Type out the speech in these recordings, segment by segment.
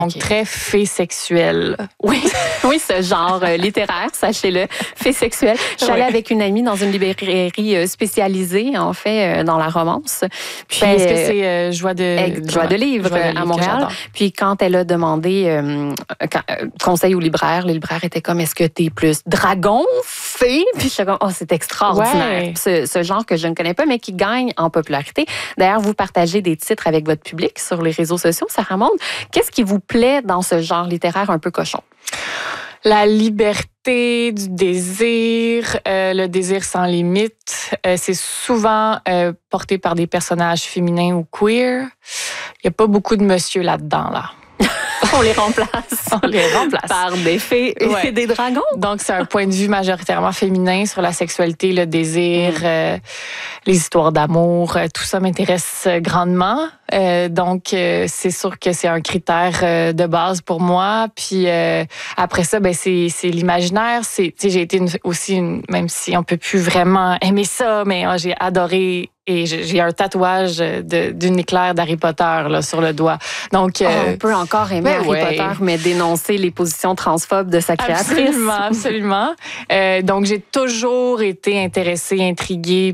Donc, très fait sexuel. Oui, oui, ce genre littéraire, sachez-le, fait sexuel. Je suis allée avec une amie dans une librairie spécialisée, en fait, dans la romance. Puis, est-ce que c'est Joie de livre à Montréal? Puis quand elle a demandé conseil au libraire, les libraires étaient comme, est-ce que t'es plus dragon, fée? Puis je suis comme, oh, c'est extraordinaire. Ouais. Ce genre que je ne connais pas, mais qui gagne en popularité. D'ailleurs, vous partagez des titres avec votre public sur les réseaux sociaux. Sarah Maud, qu'est-ce qui vous plaît dans ce genre littéraire un peu cochon? La liberté du désir, le désir sans limite. C'est souvent porté par des personnages féminins ou queer. Il n'y a pas beaucoup de monsieur là-dedans, là. On les remplace. On les remplace. Par des fées et des dragons. Donc, c'est un point de vue majoritairement féminin sur la sexualité, le désir, les histoires d'amour. Tout ça m'intéresse grandement. Donc, c'est sûr que c'est un critère de base pour moi. Puis après ça, ben c'est l'imaginaire. J'ai été même si on peut plus vraiment aimer ça, mais j'ai adoré. Et j'ai un tatouage d'une éclair d'Harry Potter là, sur le doigt. Donc, on peut encore aimer Harry Potter, mais dénoncer les positions transphobes de sa créatrice. Absolument, absolument. Donc, j'ai toujours été intéressée, intriguée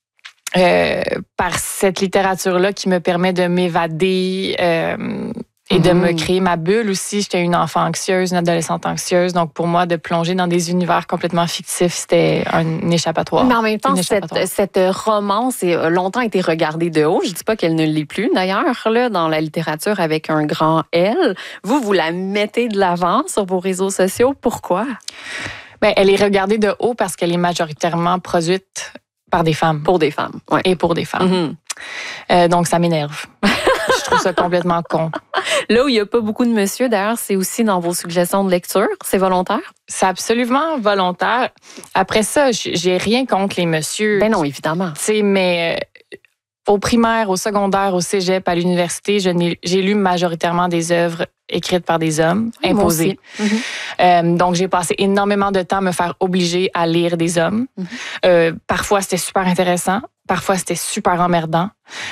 par cette littérature-là qui me permet de m'évader et de me créer ma bulle aussi. J'étais une enfant anxieuse, une adolescente anxieuse. Donc, pour moi, de plonger dans des univers complètement fictifs, c'était un échappatoire. Mais en même temps, cette romance a longtemps été regardée de haut. Je ne dis pas qu'elle ne l'est plus, d'ailleurs, là, dans la littérature avec un grand L. Vous la mettez de l'avant sur vos réseaux sociaux. Pourquoi? Bien, elle est regardée de haut parce qu'elle est majoritairement produite par des femmes. Pour des femmes, oui. Et pour des femmes. Donc, ça m'énerve. Je trouve ça complètement con. Là où il n'y a pas beaucoup de monsieur, d'ailleurs, c'est aussi dans vos suggestions de lecture. C'est volontaire? C'est absolument volontaire. Après ça, j'ai rien contre les messieurs. Ben non, évidemment. Mais au primaire, au secondaire, au cégep, à l'université, j'ai lu majoritairement des œuvres écrites par des hommes, imposées. Donc, j'ai passé énormément de temps à me faire obliger à lire des hommes. Parfois, c'était super intéressant. Parfois, c'était super emmerdant.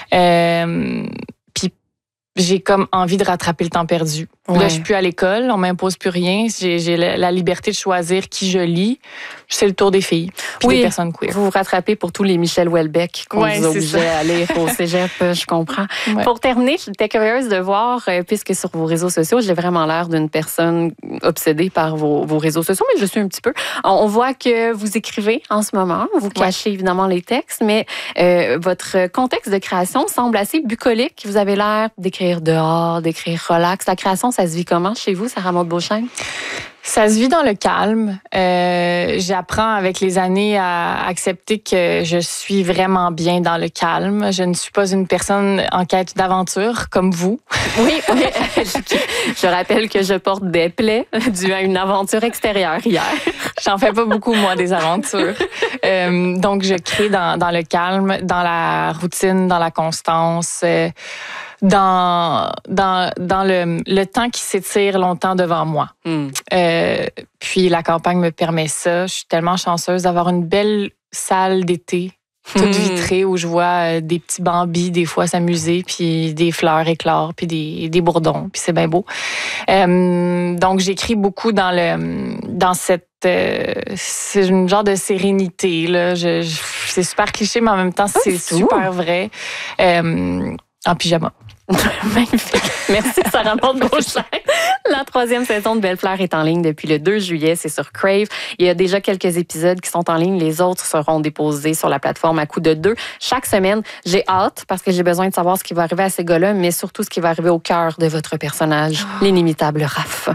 Puis, j'ai comme envie de rattraper le temps perdu. Ouais. Là, je suis plus à l'école, on m'impose plus rien. J'ai la liberté de choisir qui je lis. C'est le tour des filles, puis des personnes queer. Vous vous rattrapez pour tous les Michel Houellebecq qu'on vous obligeait à lire au cégep, je comprends. Ouais. Pour terminer, j'étais curieuse de voir, puisque sur vos réseaux sociaux, j'ai vraiment l'air d'une personne obsédée par vos réseaux sociaux, mais je suis un petit peu. On voit que vous écrivez en ce moment, vous cachez évidemment les textes, mais votre contexte de création semble assez bucolique. Vous avez l'air d'écrire dehors, d'écrire relax. La création, ça se vit comment chez vous, Sarah Maud Beauchesne? Ça se vit dans le calme. J'apprends avec les années à accepter que je suis vraiment bien dans le calme. Je ne suis pas une personne en quête d'aventure comme vous. Oui. Je rappelle que je porte des plaies dues à une aventure extérieure hier. J'en fais pas beaucoup, moi, des aventures. Donc, je crée dans le calme, dans la routine, dans la constance. Dans le temps qui s'étire longtemps devant moi. Puis la campagne me permet ça. Je suis tellement chanceuse d'avoir une belle salle d'été, toute vitrée, où je vois des petits bambis des fois s'amuser, puis des fleurs éclore, puis des bourdons, puis c'est bien beau. Donc j'écris beaucoup dans cette c'est une genre de sérénité là. C'est super cliché, mais en même temps c'est super vrai. En pyjama. Magnifique. Merci, Sarah Maud Beauchesne. La 3e saison de Belle Fleur est en ligne depuis le 2 juillet. C'est sur Crave. Il y a déjà quelques épisodes qui sont en ligne. Les autres seront déposés sur la plateforme à coup de 2 chaque semaine. J'ai hâte parce que j'ai besoin de savoir ce qui va arriver à ces gars-là, mais surtout ce qui va arriver au cœur de votre personnage, l'inimitable Raph.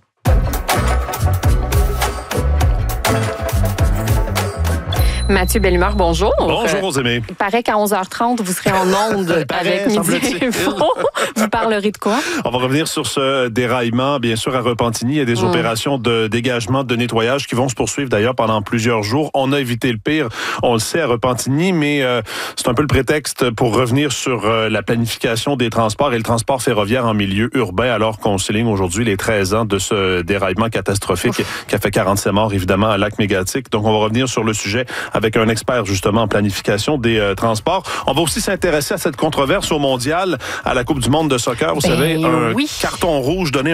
Mathieu Bellemare, bonjour. Bonjour, Rosemée. Il paraît qu'à 11h30, vous serez en onde avec Midi Info. Vous parlerez de quoi? On va revenir sur ce déraillement, bien sûr, à Repentigny. Il y a des opérations de dégagement, de nettoyage qui vont se poursuivre d'ailleurs pendant plusieurs jours. On a évité le pire, on le sait, à Repentigny, mais c'est un peu le prétexte pour revenir sur la planification des transports et le transport ferroviaire en milieu urbain, alors qu'on souligne aujourd'hui les 13 ans de ce déraillement catastrophique qui a fait 47 morts, évidemment, à Lac-Mégantic. Donc, on va revenir sur le sujet avec un expert, justement, en planification des transports. On va aussi s'intéresser à cette controverse au mondial, à la Coupe du monde de soccer. Vous savez, un carton rouge donné